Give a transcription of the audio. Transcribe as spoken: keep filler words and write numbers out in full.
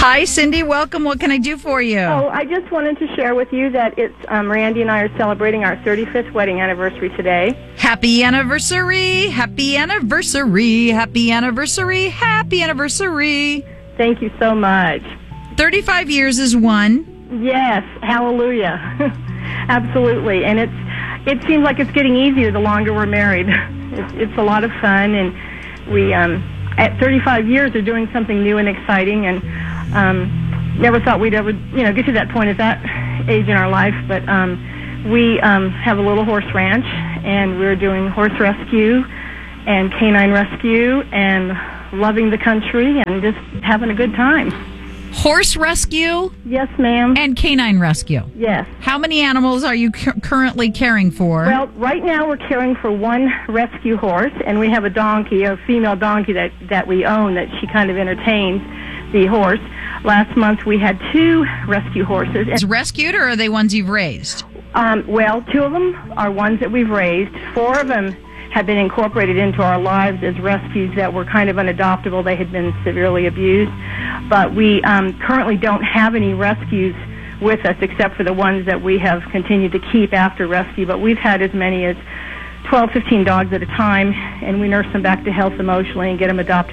Hi, Cindy. Welcome. What can I do for you? Oh, I just wanted to share with you that it's um, Randy and I are celebrating our thirty-fifth wedding anniversary today. Happy anniversary. Happy anniversary. Happy anniversary. Happy anniversary. Thank you so much. thirty-five years is one. Yes. Hallelujah. Absolutely. And it's it seems like it's getting easier the longer we're married. It's, it's a lot of fun, and we, um, at thirty-five years, are doing something new and exciting, and um, never thought we'd ever, you know, get to that point at that age in our life. But um, we um, have a little horse ranch, and we're doing horse rescue and canine rescue and loving the country and just having a good time. Horse rescue? Yes, ma'am. And canine rescue? Yes. How many animals are you cu- currently caring for? Well, right now we're caring for one rescue horse, and we have a donkey, a female donkey that, that we own, that she kind of entertains the horse. Last month we had two rescue horses. Is rescued, or are they ones you've raised? Um, well, two of them are ones that we've raised. Four of them have been incorporated into our lives as rescues that were kind of unadoptable. They had been severely abused. But we um, currently don't have any rescues with us except for the ones that we have continued to keep after rescue. But we've had as many as twelve, fifteen dogs at a time, and we nurse them back to health emotionally and get them adopted